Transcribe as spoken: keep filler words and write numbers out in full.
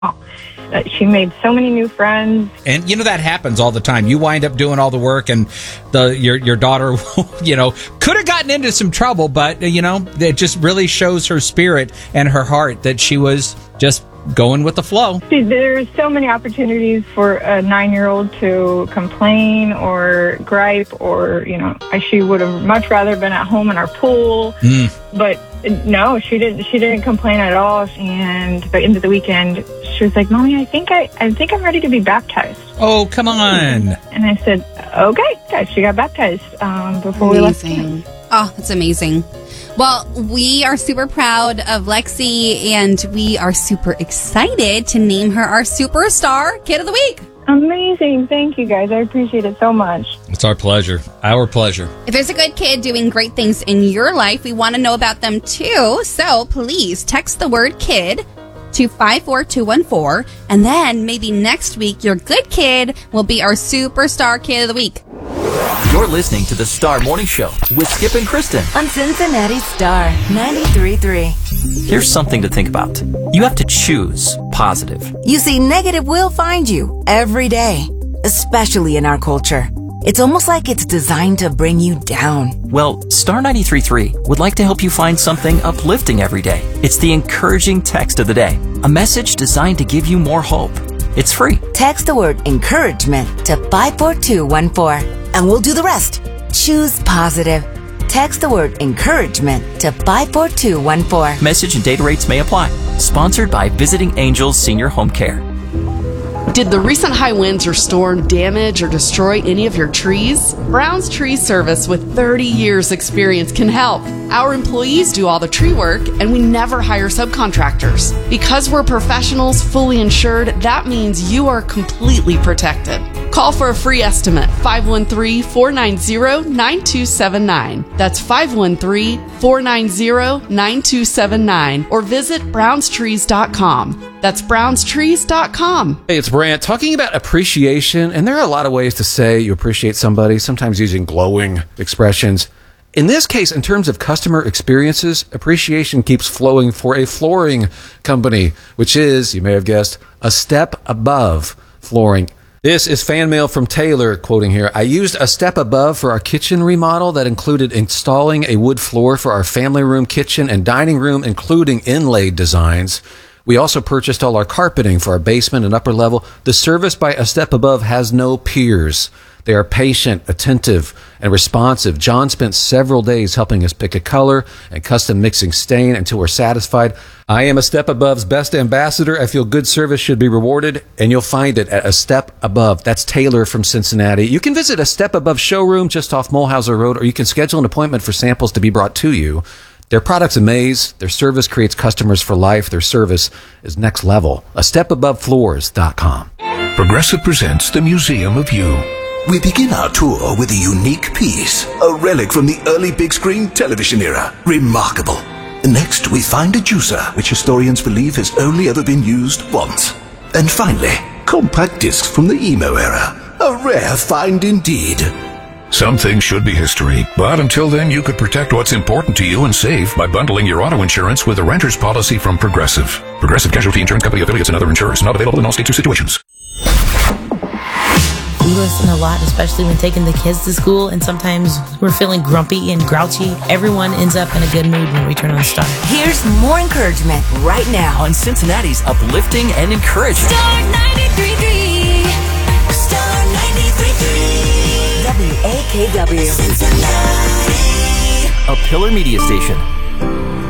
Uh, she made so many new friends. And, you know, that happens all the time. You wind up doing all the work, and the your your daughter, you know, could have gotten into some trouble, but, you know, it just really shows her spirit and her heart that she was just going with the flow. There's so many opportunities for a nine-year-old to complain or gripe, or, you know, she would have much rather been at home in our pool. Mm. But no, she didn't. She didn't complain at all. And by the end of the weekend, she was like, "Mommy, I think I, I think I'm ready to be baptized." Oh, come on! And I said, "Okay." Yeah, she got baptized um, before amazing. we left. Oh, that's amazing. Well, we are super proud of Lexi, and we are super excited to name her our Superstar Kid of the Week. Amazing. Thank you, guys. I appreciate it so much. It's our pleasure. Our pleasure. If there's a good kid doing great things in your life, we want to know about them too. So please text the word kid to five four two one four, and then maybe next week your good kid will be our Superstar Kid of the Week. You're listening to the Star Morning Show with Skip and Kristen on Cincinnati Star ninety-three point three. Here's something to think about. You have to choose positive. You see, negative will find you every day, especially in our culture. It's almost like it's designed to bring you down. Well, Star ninety-three point three would like to help you find something uplifting every day. It's the encouraging text of the day, a message designed to give you more hope. It's free. Text the word encouragement to five four two one four, and we'll do the rest. Choose positive. Text the word encouragement to five four two one four. Message and data rates may apply. Sponsored by Visiting Angels Senior Home Care. Did the recent high winds or storm damage or destroy any of your trees? Brown's Tree Service with thirty years experience can help. Our employees do all the tree work, and we never hire subcontractors. Because we're professionals, fully insured, that means you are completely protected. Call for a free estimate, five one three, four nine zero, nine two seven nine. That's five one three, four nine zero, nine two seven nine. Or visit browns trees dot com. That's browns trees dot com. Hey, it's Brant talking about appreciation, and there are a lot of ways to say you appreciate somebody, sometimes using glowing expressions. In this case, in terms of customer experiences, appreciation keeps flowing for a flooring company, which is, you may have guessed, a step above flooring. This is fan mail from Taylor, quoting here. I used a step above for our kitchen remodel that included installing a wood floor for our family room, kitchen, and dining room, including inlaid designs. We also purchased all our carpeting for our basement and upper level. The service by A Step Above has no peers. They are patient, attentive, and responsive. John spent several days helping us pick a color and custom mixing stain until we're satisfied. I am A Step Above's best ambassador. I feel good service should be rewarded, and you'll find it at A Step Above. That's Taylor from Cincinnati. You can visit A Step Above showroom just off Mulhauser Road, or you can schedule an appointment for samples to be brought to you. Their products amaze. Their service creates customers for life. Their service is next level. a step above floors dot com. Progressive presents the Museum of You. We begin our tour with a unique piece, a relic from the early big screen television era. Remarkable. Next, we find a juicer, which historians believe has only ever been used once. And finally, compact discs from the emo era. A rare find indeed. Some things should be history, but until then you could protect what's important to you and save by bundling your auto insurance with a renter's policy from Progressive. Progressive Casualty Insurance Company affiliates and other insurers. Not available in all states or situations. We listen a lot, especially when taking the kids to school, and sometimes we're feeling grumpy and grouchy. Everyone ends up in a good mood when we turn on Star. Here's more encouragement right now on Cincinnati's uplifting and encouraging Star ninety-three point three. Star ninety-three point three. W A K W. Cincinnati. A Pillar Media Station.